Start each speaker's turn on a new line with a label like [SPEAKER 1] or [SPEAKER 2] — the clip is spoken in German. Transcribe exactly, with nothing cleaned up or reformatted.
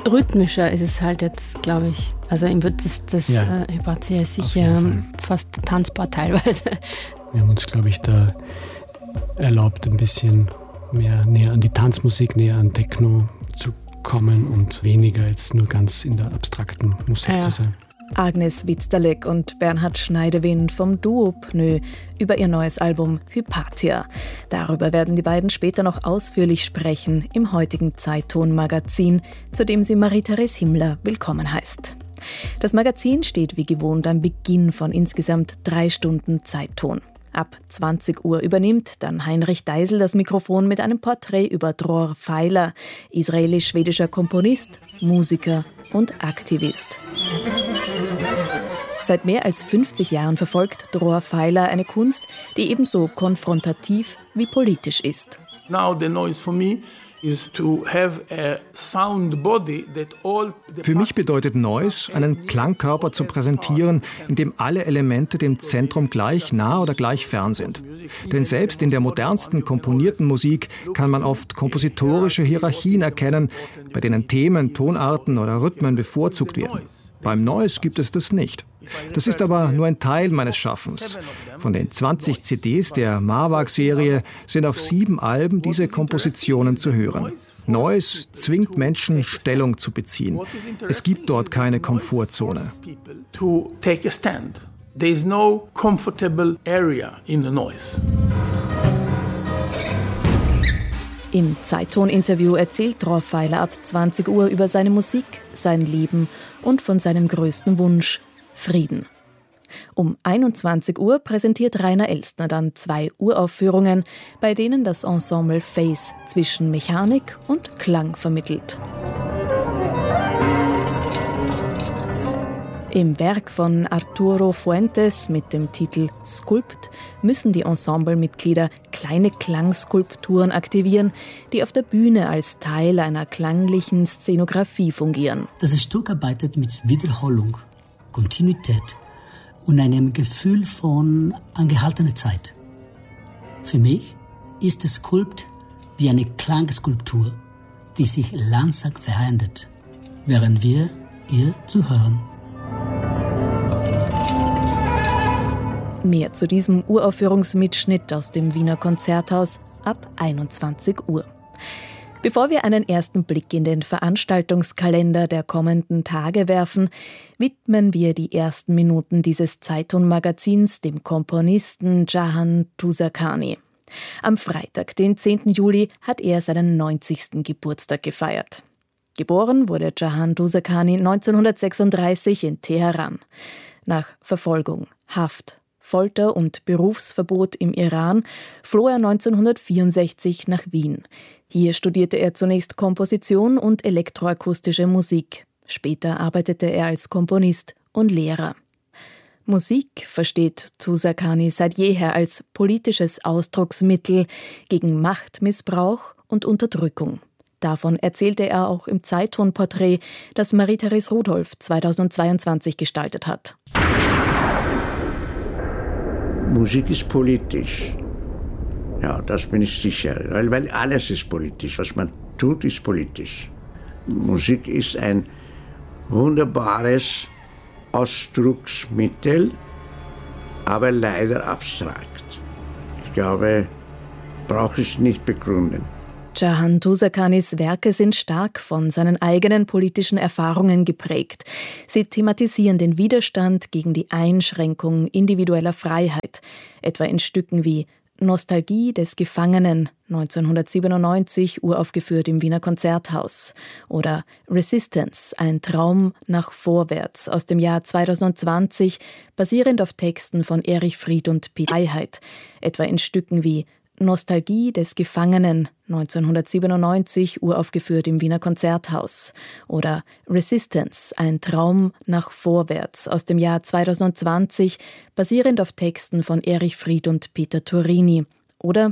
[SPEAKER 1] rhythmischer ist es halt jetzt, glaube ich. Also ihm wird das, das ja, äh, Hypatia sicher fast tanzbar teilweise.
[SPEAKER 2] Wir haben uns, glaube ich, da erlaubt, ein bisschen mehr näher an die Tanzmusik, näher an Techno zu kommen und weniger jetzt nur ganz in der abstrakten Musik ja. zu sein.
[SPEAKER 3] Agnes Witzterleck und Bernhard Schneidewind vom Duo Pneu über ihr neues Album Hypatia. Darüber werden die beiden später noch ausführlich sprechen im heutigen Zeitton-Magazin, zu dem sie Marie-Therese Himmler willkommen heißt. Das Magazin steht wie gewohnt am Beginn von insgesamt drei Stunden Zeitton. Ab zwanzig Uhr übernimmt dann Heinrich Deisel das Mikrofon mit einem Porträt über Dror Feiler, israelisch-schwedischer Komponist, Musiker und Aktivist. Seit mehr als fünfzig Jahren verfolgt Dror Feiler eine Kunst, die ebenso konfrontativ wie politisch ist.
[SPEAKER 4] Now the noise for me is to have a sound body that all
[SPEAKER 5] Für mich bedeutet Noise, einen Klangkörper zu präsentieren, in dem alle Elemente dem Zentrum gleich nah oder gleich fern sind. Denn selbst in der modernsten komponierten Musik kann man oft kompositorische Hierarchien erkennen, bei denen Themen, Tonarten oder Rhythmen bevorzugt werden. Beim Noise gibt es das nicht. Das ist aber nur ein Teil meines Schaffens. Von den zwanzig C Ds der Mawag-Serie sind auf sieben Alben diese Kompositionen zu hören. Noise zwingt Menschen, Stellung zu beziehen. Es gibt dort keine Komfortzone.
[SPEAKER 4] There is no comfortable area in the noise.
[SPEAKER 3] Im Zeitton-Interview erzählt Dror Feiler ab zwanzig Uhr über seine Musik, sein Leben und von seinem größten Wunsch, Frieden. Um einundzwanzig Uhr präsentiert Rainer Elstner dann zwei Uraufführungen, bei denen das Ensemble Face zwischen Mechanik und Klang vermittelt. Im Werk von Arturo Fuentes mit dem Titel Sculpt müssen die Ensemblemitglieder kleine Klangskulpturen aktivieren, die auf der Bühne als Teil einer klanglichen Szenografie fungieren.
[SPEAKER 6] Das Stück arbeitet mit Wiederholung, Kontinuität und einem Gefühl von angehaltener Zeit. Für mich ist das Sculpt wie eine Klangskulptur, die sich langsam verändert, während wir ihr zuhören.
[SPEAKER 3] Mehr zu diesem Uraufführungsmitschnitt aus dem Wiener Konzerthaus ab einundzwanzig Uhr. Bevor wir einen ersten Blick in den Veranstaltungskalender der kommenden Tage werfen, widmen wir die ersten Minuten dieses Zeitton-Magazins dem Komponisten Cahan Tuğserkani. Am Freitag, den zehnten Juli, hat er seinen neunzigsten Geburtstag gefeiert. Geboren wurde Cahan Tuğserkani neunzehnhundertsechsunddreißig in Teheran. Nach Verfolgung, Haft, Folter und Berufsverbot im Iran floh er neunzehnhundertvierundsechzig nach Wien. Hier studierte er zunächst Komposition und elektroakustische Musik. Später arbeitete er als Komponist und Lehrer. Musik versteht Tuğserkani seit jeher als politisches Ausdrucksmittel gegen Machtmissbrauch und Unterdrückung. Davon erzählte er auch im Zeitton-Porträt, das Marie-Therese Rudolph zweitausendzweiundzwanzig gestaltet hat.
[SPEAKER 7] Musik ist politisch. Ja, das bin ich sicher. Weil, weil alles ist politisch. Was man tut, ist politisch. Musik ist ein wunderbares Ausdrucksmittel, aber leider abstrakt. Ich glaube, brauche ich nicht begründen.
[SPEAKER 3] Cahan Tuğserkanis Werke sind stark von seinen eigenen politischen Erfahrungen geprägt. Sie thematisieren den Widerstand gegen die Einschränkung individueller Freiheit, etwa in Stücken wie Nostalgie des Gefangenen, neunzehnhundertsiebenundneunzig, uraufgeführt im Wiener Konzerthaus, oder Resistance, ein Traum nach vorwärts aus dem Jahr zweitausendzwanzig, basierend auf Texten von Erich Fried und Peter Freiheit, etwa in Stücken wie Nostalgie des Gefangenen, neunzehnhundertsiebenundneunzig, uraufgeführt im Wiener Konzerthaus, oder Resistance, ein Traum nach vorwärts aus dem Jahr zweitausendzwanzig, basierend auf Texten von Erich Fried und Peter Turini, oder